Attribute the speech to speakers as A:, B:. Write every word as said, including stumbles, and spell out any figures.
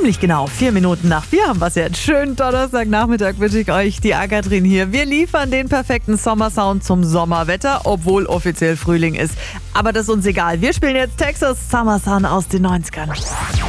A: Ziemlich genau vier Minuten nach vier haben wir es jetzt. Schönen Donnerstagnachmittag wünsche ich euch, die Agatrin hier. Wir liefern den perfekten Sommersound zum Sommerwetter, obwohl offiziell Frühling ist. Aber das ist uns egal. Wir spielen jetzt Texas Summer Sun aus den neunzigern.